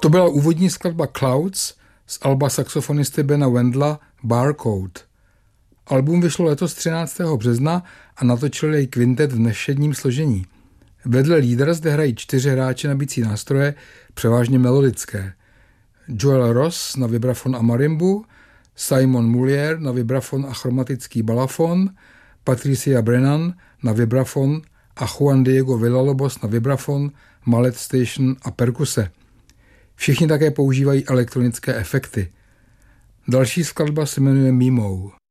To byla úvodní skladba Clouds z alba saxofonisty Bena Wendla Barcode. Album vyšlo letos 13. března a natočil jej kvintet v nevšedním složení. Vedle lídra zde hrají 4 hráči na bicí nástroje, převážně melodické. Joel Ross na vibrafon a marimbu, Simon Mullier na vibrafon a chromatický balafon, Patricia Brennan na vibrafon a Juan Diego Villalobos na vibrafon, mallet station a perkuse. Všichni také používají elektronické efekty. Další skladba se jmenuje Mimo.